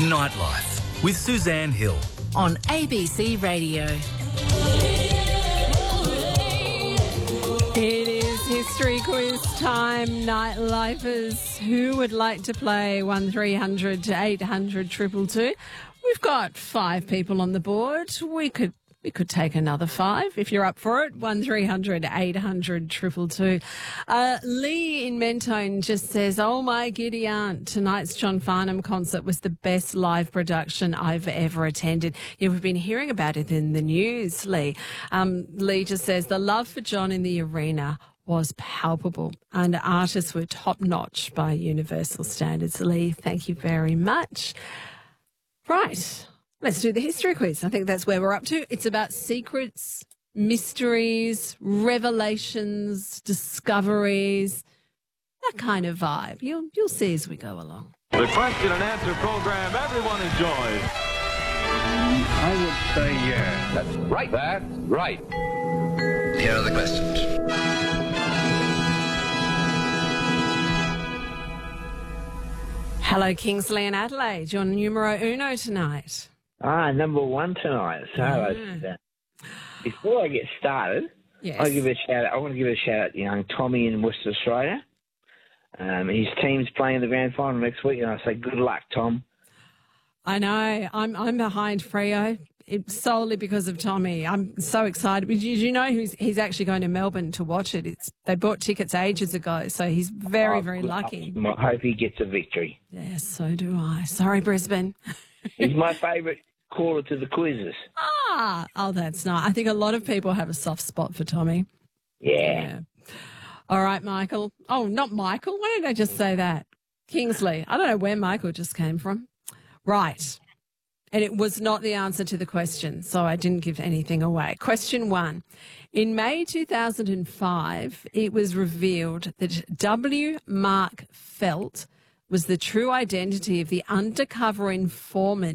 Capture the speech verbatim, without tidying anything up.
Nightlife with Suzanne Hill on A B C Radio. It is History Quiz time, Nightlifers. Who would like to play one three hundred to eight hundred two two two? We've got five people on the board. We could we could take another five if you're up for it. one three hundred eight hundred two two two. Uh, Lee in Mentone just says, oh my giddy aunt, tonight's John Farnham concert was the best live production I've ever attended. Yeah, we've been hearing about it in the news, Lee. Um, Lee just says, the love for John in the arena was palpable and artists were top-notch by universal standards. Lee, thank you very much. Right, let's do the history quiz. I think that's where we're up to. It's about secrets, mysteries, revelations, discoveries, that kind of vibe. You'll, you'll see as we go along. The question and answer program everyone enjoys. I would say yes. That's right. That's right. Here are the questions. Hello, Kingsley and Adelaide. You're numero uno tonight. Ah, number one tonight. So Yeah. uh, before I get started, Yes. I give a shout. I want to give a shout out to young Tommy in Western Australia. Um, his team's playing the grand final next week, and I say good luck, Tom. I know. I'm I'm behind Freo. It's solely because of Tommy. I'm so excited. Did you know he's, he's actually going to Melbourne to watch it? It's They bought tickets ages ago, so he's very, Oh, very good lucky. luck. I hope he gets a victory. Yes, so do I. Sorry, Brisbane. He's my favourite caller to the quizzes. Ah, oh, that's nice. I think a lot of people have a soft spot for Tommy. Yeah. All right, Michael. Oh, not Michael. Why did I just say that? Kingsley. I don't know where Michael just came from. Right. And it was not the answer to the question, so I didn't give anything away. Question one. In May two thousand five, it was revealed that W. Mark Felt was the true identity of the undercover informant